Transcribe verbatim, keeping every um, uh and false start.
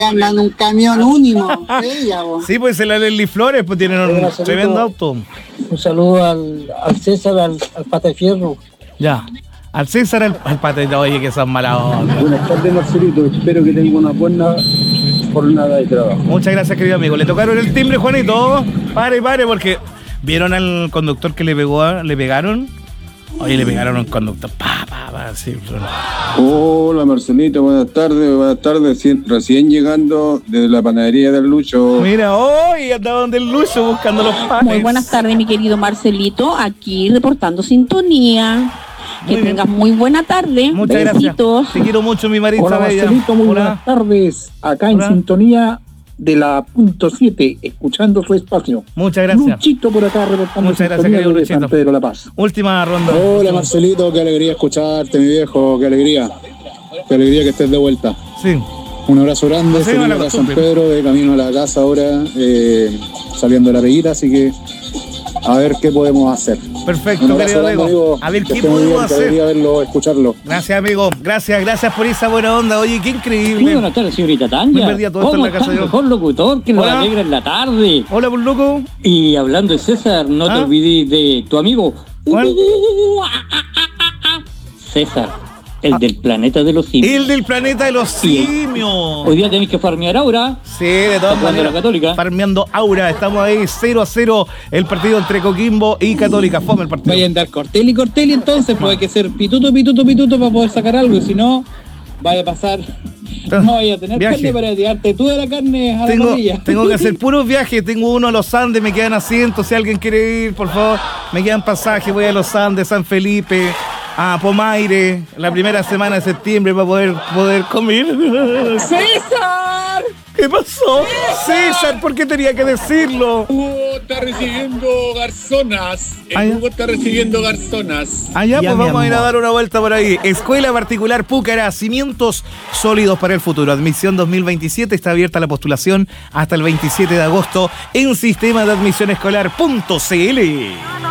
andan en un camión único. Sí, pues el Leslie Flores, pues tienen un Hola, tremendo auto. Un saludo al, al César, al, al Pata de Fierro. Ya. Al César, al, al patente, oye, que son malas ondas. Buenas tardes, Marcelito. Espero que tenga una buena jornada de trabajo. Muchas gracias, querido amigo. Le tocaron el timbre, Juanito. Pare, pare, porque ¿vieron al conductor que le pegó a, le pegaron? Oye, le pegaron a un conductor. Pa, pa, pa, así. Hola, Marcelito. Buenas tardes. Buenas tardes. Recién llegando desde la panadería del Lucho. Mira, hoy andaba donde el Lucho buscando los panes. Muy buenas tardes, mi querido Marcelito. Aquí reportando sintonía. Que muy tengas bien. Muy buena tarde. Muchas Besitos. Gracias. Te quiero mucho, mi Marisa. Hola, Marcelito, muy Hola. Buenas tardes. Acá Hola. En sintonía de la punto siete, escuchando su espacio. Muchas gracias. Luchito por acá reportando. Muchas gracias, querido Luchito. San Pedro La Paz. Última ronda. Hola, Marcelito, qué alegría escucharte, mi viejo, qué alegría. Qué alegría que estés de vuelta. Sí. Un abrazo grande, no sé, acá San Pedro, de camino a la casa ahora, eh, saliendo de la peguita, así que a ver qué podemos hacer. Perfecto, querido amigo. amigo. A ver qué podemos bien, hacer. Verlo, escucharlo. Gracias, amigo. Gracias, gracias por esa buena onda. Oye, qué increíble. Muy buenas tardes, señorita Tania. Me perdía todo esto en la casa yo. Mejor locutor que nos alegra en la tarde. Hola, por loco. Y hablando de César, no ¿Ah? te olvides de tu amigo. ¿Cuál? César. El ah. del planeta de los simios. El del planeta de los simios. Hoy día tenéis que farmear Aura. Sí, de todas maneras. Católica. Farmeando Aura. Estamos ahí cero a cero el partido entre Coquimbo y Católica. Fome el partido. Vaya a andar Cortel y Cortel y entonces pues hay que ser pituto, pituto, pituto para poder sacar algo. Y si no, vaya a pasar... No vaya a tener viaje. Carne para tirarte tú de la carne a tengo, la parrilla. Tengo que hacer puros viajes. Tengo uno a los Andes, me quedan asientos. Si alguien quiere ir, por favor, me quedan pasajes. Voy a los Andes, San Felipe, a Pomaire, la primera semana de septiembre para poder, poder comer. ¡César! ¿Qué pasó? César, César, ¿por qué tenía que decirlo? Hugo está recibiendo garzonas. El Hugo está recibiendo garzonas. Allá pues vamos a ir a dar una vuelta por ahí. Escuela Particular Púcara, cimientos sólidos para el futuro. Admisión dos mil veintisiete, está abierta la postulación hasta el veintisiete de agosto en sistema de admisión escolar punto c l.